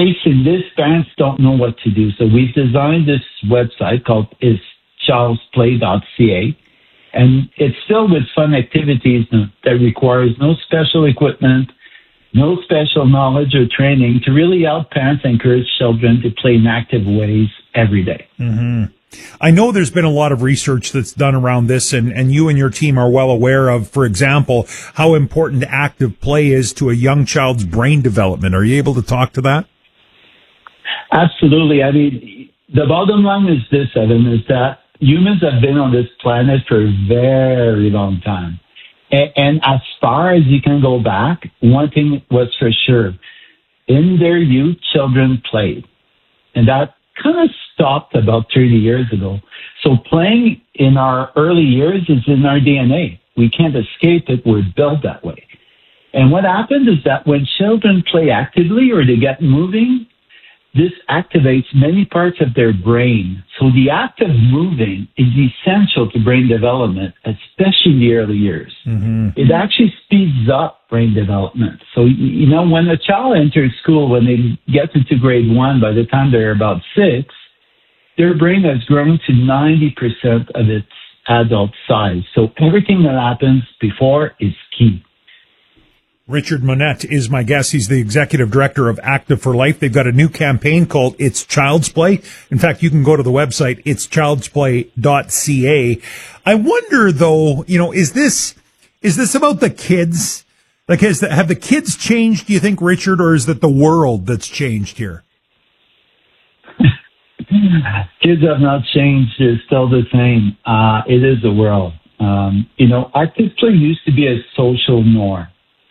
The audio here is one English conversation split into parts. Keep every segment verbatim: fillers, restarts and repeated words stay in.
facing this, parents don't know what to do. So we've designed this website called is childs play dot c a. And it's filled with fun activities that requires no special equipment, no special knowledge or training to really help parents encourage children to play in active ways every day. Mm-hmm. I know there's been a lot of research that's done around this, and, and you and your team are well aware of, for example, how important active play is to a young child's brain development. Are you able to talk to that? Absolutely. I mean, the bottom line is this, Evan, is that humans have been on this planet for a very long time. And, and as far as you can go back, one thing was for sure. In their youth, children played. And that kind of stopped about thirty years ago. So playing in our early years is in our D N A. We can't escape it. We're built that way. And what happens is that when children play actively or they get moving, this activates many parts of their brain. So the act of moving is essential to brain development, especially in the early years. Mm-hmm. It actually speeds up brain development. So, you know, when a child enters school, when they get into grade one, by the time they're about six, their brain has grown to ninety percent of its adult size. So everything that happens before is key. Richard Monette is my guest. He's the executive director of Active for Life. They've got a new campaign called It's Child's Play. In fact, you can go to the website, it's childs play dot c a. I wonder, though, you know, is this is this about the kids? Like, has the, have the kids changed, do you think, Richard, or is it the world that's changed here? Kids have not changed. They're still the same. Uh, it is the world. Um, you know, active play used to be a social norm.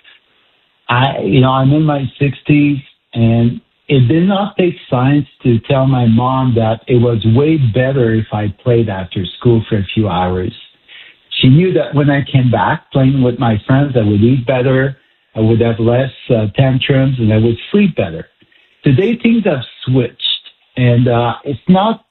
I, you know, I'm in my sixties, and it did not take science to tell my mom that it was way better if I played after school for a few hours. She knew that when I came back playing with my friends, I would eat better, I would have less uh, tantrums, and I would sleep better. Today, things have switched, and uh, it's not,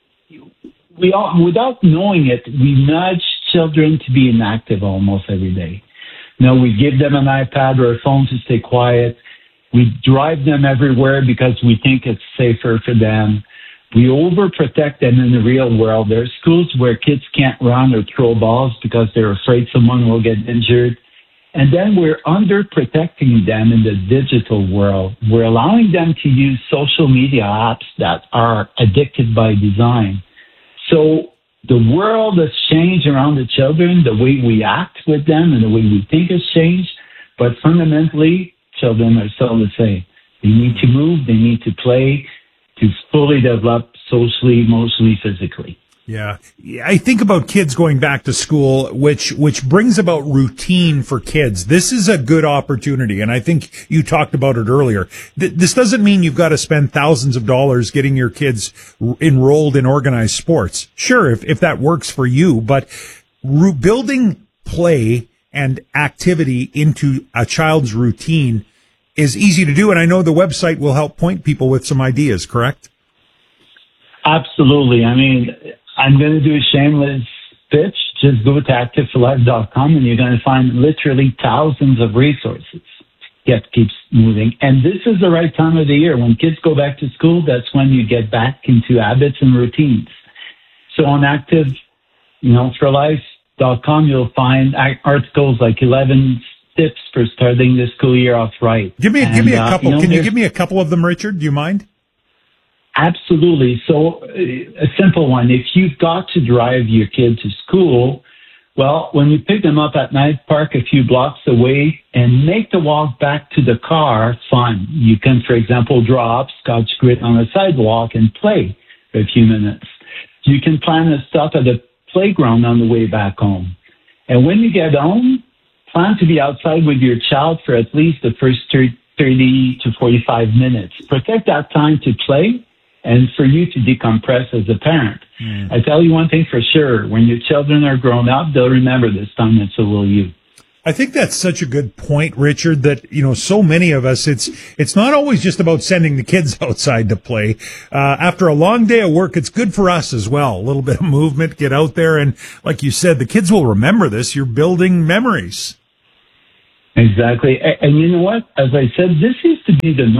we all, without knowing it, we nudge children to be inactive almost every day. You know, we give them an iPad or a phone to stay quiet. We drive them everywhere because we think it's safer for them. We overprotect them in the real world. There are schools where kids can't run or throw balls because they're afraid someone will get injured. And then we're underprotecting them in the digital world. We're allowing them to use social media apps that are addicted by design. So the world has changed around the children, the way we act with them and the way we think has changed, but fundamentally, children are still the same. They need to move, they need to play to fully develop socially, emotionally, physically. Yeah. I think about kids going back to school, which, which brings about routine for kids. This is a good opportunity. And I think you talked about it earlier. Th- this doesn't mean you've got to spend thousands of dollars getting your kids r- enrolled in organized sports. Sure, if, if that works for you, but re- building play and activity into a child's routine is easy to do. And I know the website will help point people with some ideas, correct? Absolutely. I mean, I'm going to do a shameless pitch. Just go to active for life dot com and you're going to find literally thousands of resources. Yet keeps moving. And this is the right time of the year. When kids go back to school, that's when you get back into habits and routines. So on active, you know, for life dot com, you'll find articles like eleven tips for starting the school year off right. Give me, and, give me a uh, couple. you know, Can you give me a couple of them, Richard? Do you mind? Absolutely. So uh, a simple one. If you've got to drive your kid to school, well, when you pick them up at night, park a few blocks away and make the walk back to the car fun. You can, for example, draw up Scotch grit on the sidewalk and play for a few minutes. You can plan a stop at the playground on the way back home. And when you get home, plan to be outside with your child for at least the first thirty to forty-five minutes. Protect that time to play and for you to decompress as a parent. Mm. I tell you one thing for sure, when your children are grown up, they'll remember this time, and so will you. I think that's such a good point, Richard, that, you know, so many of us, it's, it's not always just about sending the kids outside to play. Uh, after a long day of work, it's good for us as well. A little bit of movement, get out there. And like you said, the kids will remember this. You're building memories. Exactly. And, and you know what? As I said, this used to be the norm.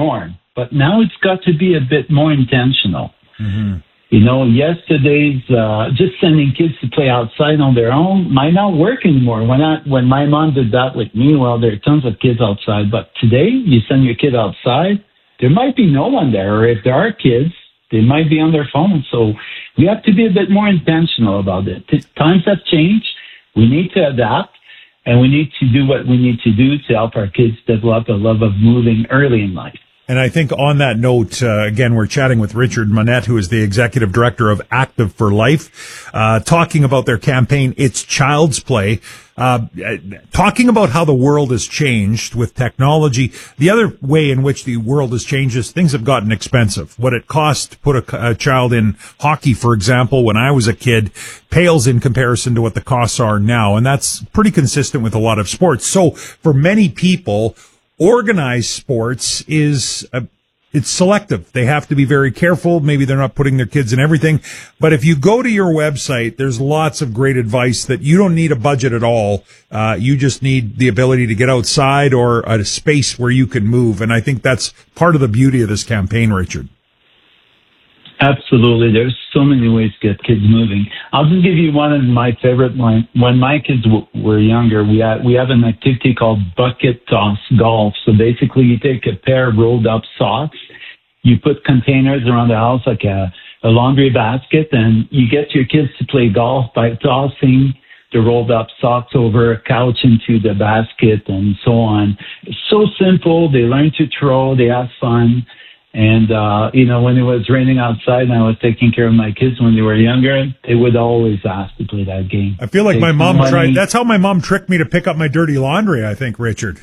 but now it's got to be a bit more intentional. Mm-hmm. You know, yesterday's uh, just sending kids to play outside on their own might not work anymore. When I, when my mom did that with me, well, there are tons of kids outside. But today, you send your kid outside, there might be no one there. Or if there are kids, they might be on their phone. So we have to be a bit more intentional about it. T- times have changed. We need to adapt, and we need to do what we need to do to help our kids develop a love of moving early in life. And I think on that note, uh, again, we're chatting with Richard Monette, who is the executive director of Active for Life, uh, talking about their campaign, It's Child's Play, uh, talking about how the world has changed with technology. The other way in which the world has changed is things have gotten expensive. What it costs to put a, a child in hockey, for example, when I was a kid, pales in comparison to what the costs are now. And that's pretty consistent with a lot of sports. So for many people, organized sports is uh, it's selective. They have to be very careful. Maybe they're not putting their kids in everything. But if you go to your website, there's lots of great advice that you don't need a budget at all. Uh, you just need the ability to get outside or a space where you can move. And I think that's part of the beauty of this campaign, Richard. Absolutely. There's so many ways to get kids moving. I'll just give you one of my favorite ones. When my kids w- were younger, we had, we have an activity called bucket toss golf. So basically you take a pair of rolled up socks, you put containers around the house like a, a laundry basket, and you get your kids to play golf by tossing the rolled up socks over a couch into the basket and so on. It's so simple. They learn to throw. They have fun. And, uh, you know, when it was raining outside and I was taking care of my kids when they were younger, they would always ask to play that game. I feel like Take my mom money. tried. That's how my mom tricked me to pick up my dirty laundry, I think, Richard.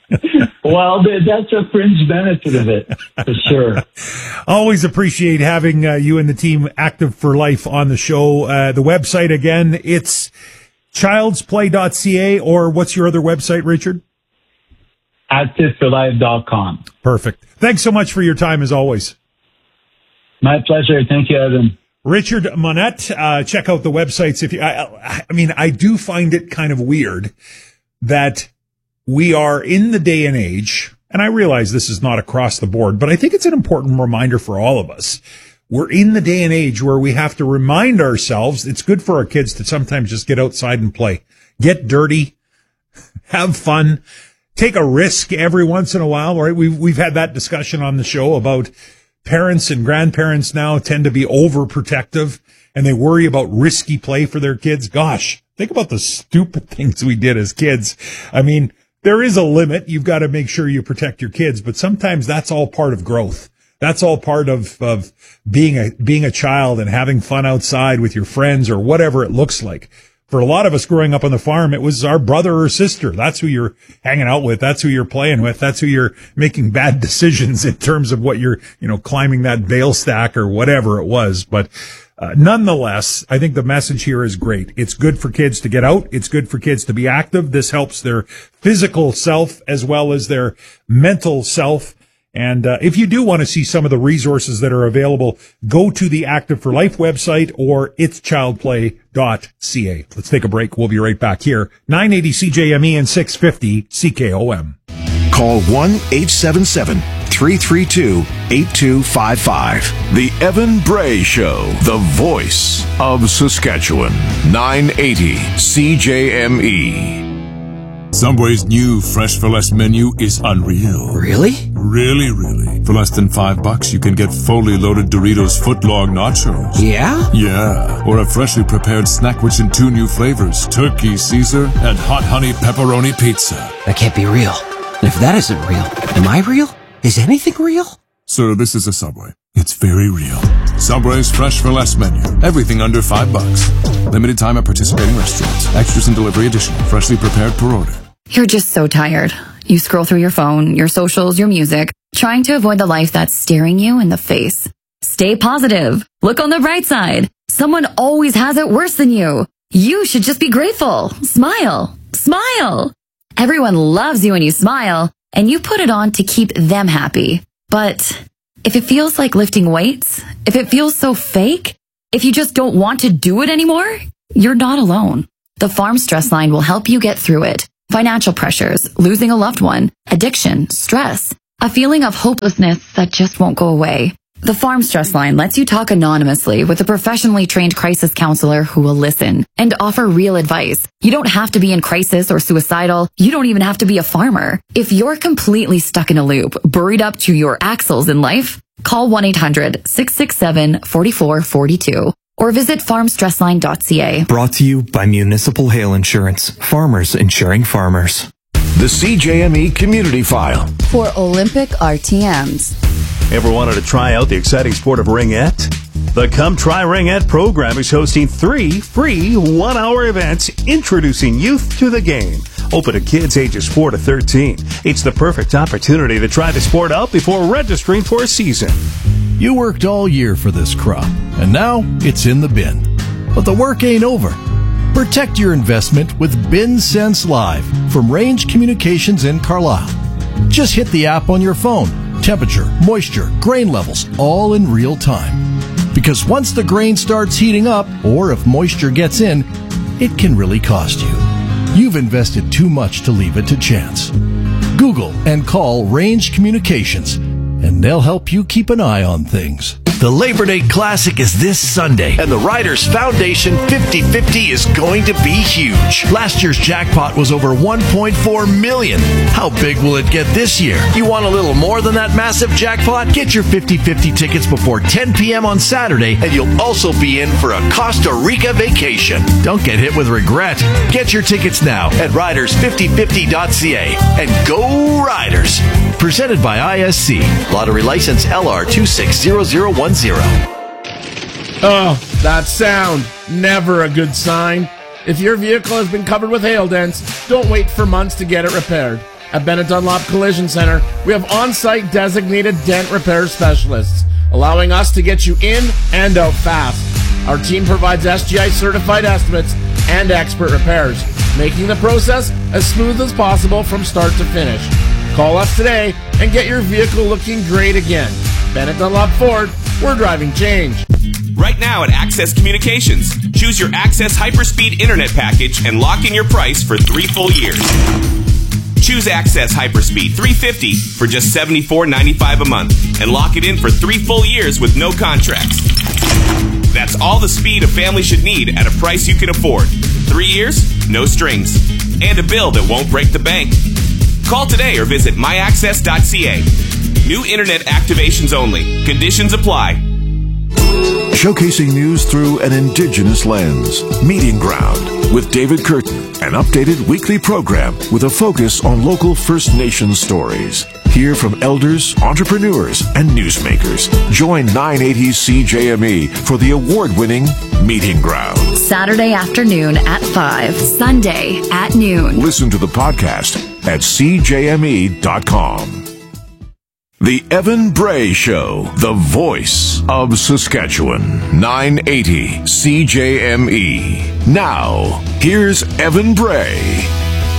Well, that's a fringe benefit of it, for sure. Always appreciate having uh, you and the team Active for Life on the show. Uh, the website, again, it's childs play dot c a, or what's your other website, Richard? active for life dot com. Perfect. Thanks so much for your time, as always. My pleasure. Thank you, Evan. Richard Monette, uh, check out the websites. If you, I, I mean, I do find it kind of weird that we are in the day and age, and I realize this is not across the board, but I think it's an important reminder for all of us. We're in the day and age where we have to remind ourselves it's good for our kids to sometimes just get outside and play, get dirty, have fun. Take a risk every once in a while, right? We've, we've had that discussion on the show about parents and grandparents now tend to be overprotective and they worry about risky play for their kids. Gosh, think about the stupid things we did as kids. I mean, there is a limit. You've got to make sure you protect your kids, but sometimes that's all part of growth. That's all part of, of being a, being a child and having fun outside with your friends or whatever it looks like. For a lot of us growing up on the farm, it was our brother or sister. That's who you're hanging out with. That's who you're playing with. That's who you're making bad decisions in terms of what you're, you know, climbing that bale stack or whatever it was. But uh, nonetheless, I think the message here is great. It's good for kids to get out. It's good for kids to be active. This helps their physical self as well as their mental self. And uh, if you do want to see some of the resources that are available, go to the Active for Life website or its child play dot c a. Let's take a break. We'll be right back here. nine eighty C J M E and six fifty C K O M. Call one eight seven seven, three three two, eight two five five. The Evan Bray Show, the voice of Saskatchewan. nine eighty C J M E. Subway's new Fresh for Less menu is unreal. Really? Really, really. For less than five bucks, you can get fully loaded Doritos footlong nachos. Yeah? Yeah. Or a freshly prepared snack rich in two new flavors, Turkey Caesar and Hot Honey Pepperoni Pizza. That can't be real. And if that isn't real, am I real? Is anything real? Sir, this is a Subway. It's very real. Subway's Fresh for Less menu. Everything under five bucks. Limited time at participating restaurants. Extras and delivery additional. Freshly prepared per order. You're just so tired. You scroll through your phone, your socials, your music, trying to avoid the life that's staring you in the face. Stay positive. Look on the bright side. Someone always has it worse than you. You should just be grateful. Smile. Smile. Everyone loves you when you smile, and you put it on to keep them happy. But if it feels like lifting weights, if it feels so fake, if you just don't want to do it anymore, you're not alone. The Farm Stress Line will help you get through it. Financial pressures, losing a loved one, addiction, stress. A feeling of hopelessness that just won't go away. The Farm Stress Line lets you talk anonymously with a professionally trained crisis counselor who will listen and offer real advice. You don't have to be in crisis or suicidal. You don't even have to be a farmer. If you're completely stuck in a loop, buried up to your axles in life, call one eight hundred, six six seven, four four four two or visit farm stress line dot c a. Brought to you by Municipal Hail Insurance. Farmers insuring farmers. The C J M E Community File. For Olympic R T Ms. Ever wanted to try out the exciting sport of ringette? The Come Try Ringette program is hosting three free one-hour events introducing youth to the game. Open to kids ages four to thirteen. It's the perfect opportunity to try the sport out before registering for a season. You worked all year for this crop, and now it's in the bin. But the work ain't over. Protect your investment with Bin Sense Live from Range Communications in Carlisle. Just hit the app on your phone. Temperature, moisture, grain levels, all in real time. Because once the grain starts heating up, or if moisture gets in, it can really cost you. You've invested too much to leave it to chance. Google and call Range Communications, and they'll help you keep an eye on things. The Labor Day Classic is this Sunday, and the Riders Foundation fifty fifty is going to be huge. Last year's jackpot was over one point four million dollars. How big will it get this year? You want a little more than that massive jackpot? Get your fifty fifty tickets before ten p.m. on Saturday, and you'll also be in for a Costa Rica vacation. Don't get hit with regret. Get your tickets now at riders fifty fifty dot c a, and go Riders! Presented by I S C. Lottery license L R two six zero zero one zero. Oh, that sound. Never a good sign. If your vehicle has been covered with hail dents, don't wait for months to get it repaired. At Bennett Dunlop Collision Center, we have on-site designated dent repair specialists, allowing us to get you in and out fast. Our team provides S G I certified estimates and expert repairs, making the process as smooth as possible from start to finish. Call us today and get your vehicle looking great again. Bennett Dunlop Ford, we're driving change. Right now at Access Communications, choose your Access Hyperspeed Internet package and lock in your price for three full years. Choose Access Hyperspeed three fifty for just seventy-four ninety-five a month and lock it in for three full years with no contracts. That's all the speed a family should need at a price you can afford. Three years, no strings, and a bill that won't break the bank. Call today or visit my access dot c a. New internet activations only. Conditions apply. Showcasing news through an Indigenous lens. Meeting Ground with David Curtin, an updated weekly program with a focus on local First Nations stories. Hear from elders, entrepreneurs, and newsmakers. Join nine eighty C J M E for the award-winning Meeting Ground. Saturday afternoon at five, Sunday at noon. Listen to the podcast at c j m e dot com. The Evan Bray Show, the voice of Saskatchewan. nine eighty C J M E. Now, here's Evan Bray.